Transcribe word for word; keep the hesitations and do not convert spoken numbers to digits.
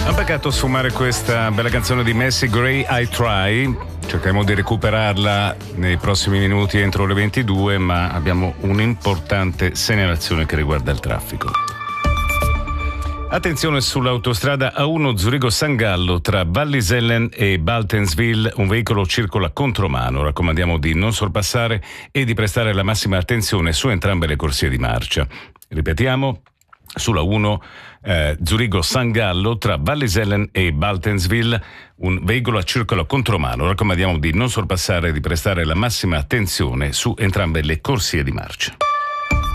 Un peccato sfumare questa bella canzone di Macy Gray, I Try. Cercheremo di recuperarla nei prossimi minuti entro le ventidue, ma abbiamo un'importante segnalazione che riguarda il traffico. Attenzione sull'autostrada A uno Zurigo-San Gallo tra Vallisellen e Baltensville, un veicolo circola contromano. Raccomandiamo di non sorpassare e di prestare la massima attenzione su entrambe le corsie di marcia. Ripetiamo, sulla uno eh, Zurigo-San Gallo tra Vallisellen e Baltensville, un veicolo circola contromano. Raccomandiamo di non sorpassare e di prestare la massima attenzione su entrambe le corsie di marcia.